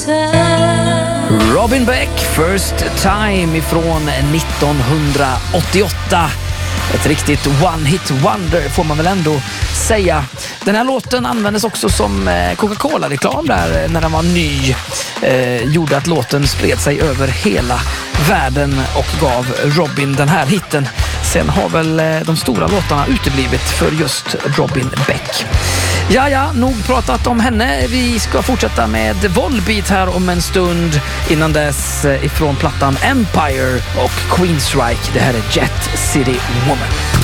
Robin Beck, First Time ifrån 1988. Ett riktigt one-hit wonder får man väl ändå säga. Den här låten användes också som Coca-Cola-reklam där när den var ny. Gjorde att låten spred sig över hela världen och gav Robin den här hitten. Sen har väl de stora låtarna uteblivit för just Robin Beck. Ja, nog pratat om henne. Vi ska fortsätta med Volbeat här om en stund. Innan dess ifrån plattan Empire och Queenstrike. Det här är Jet City Woman.